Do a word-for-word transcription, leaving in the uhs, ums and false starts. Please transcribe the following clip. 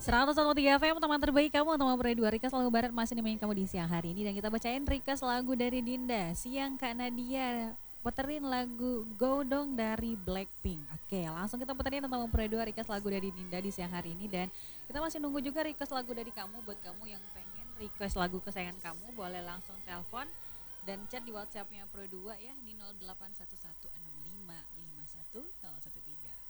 seratus satu koma tiga F M, teman terbaik kamu, teman Pro dua. Request lagu barat masih nemenin kamu di siang hari ini. Dan kita bacain request lagu dari Dinda. Siang Kak Nadia, puterin lagu Go Dong dari Blackpink. Oke, langsung kita puterin teman Pro dua request lagu dari Dinda di siang hari ini. Dan kita masih nunggu juga request lagu dari kamu. Buat kamu yang pengen request lagu kesayangan kamu, boleh langsung telepon dan chat di WhatsAppnya Pro dua ya di nol delapan satu satu enam lima lima satu nol satu tiga.